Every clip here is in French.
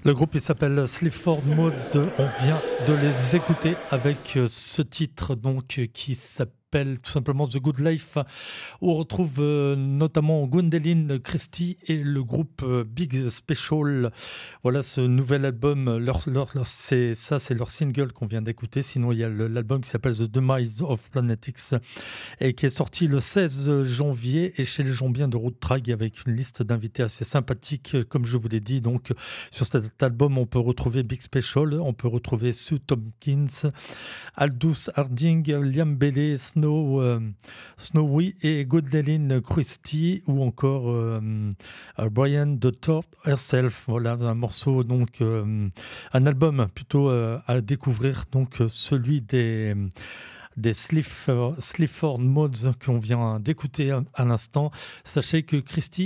Le groupe il s'appelle Sleaford Mods. On vient de les écouter avec ce titre donc qui s'appelle tout simplement The Good Life, où on retrouve notamment Gwendoline Christie et le groupe Big Special. Voilà ce nouvel album. C'est leur single qu'on vient d'écouter. Sinon, il y a l'album qui s'appelle The Demise of Planet X et qui est sorti le 16 janvier et chez les gens bien de Road Trag avec une liste d'invités assez sympathique, comme je vous l'ai dit. Donc, sur cet album, on peut retrouver Big Special, on peut retrouver Sue Tompkins, Aldous Harding, Liam Bailey, Snowy et Gwendoline Christie ou encore Brian de Tort herself. Voilà un morceau, donc un album plutôt à découvrir, donc celui des Sleaford Mods qu'on vient d'écouter à l'instant. Sachez que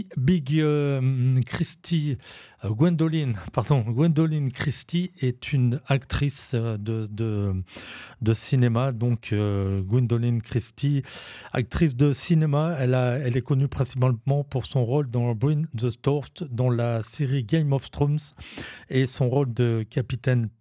Gwendoline Christie est une actrice de cinéma. Donc Gwendoline Christie, actrice de cinéma, elle est connue principalement pour son rôle dans Bring the Storm dans la série Game of Thrones et son rôle de capitaine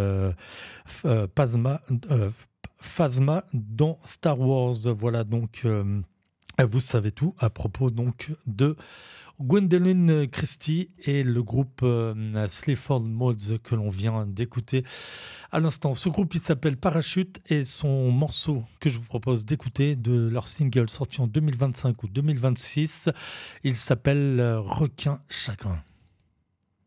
Phasma dans Star Wars. Voilà donc vous savez tout à propos donc de Gwendoline Christie et le groupe Sleaford Mods que l'on vient d'écouter à l'instant. Ce groupe il s'appelle Parachute et son morceau que je vous propose d'écouter de leur single sorti en 2025 ou 2026, il s'appelle Requin Chagrin.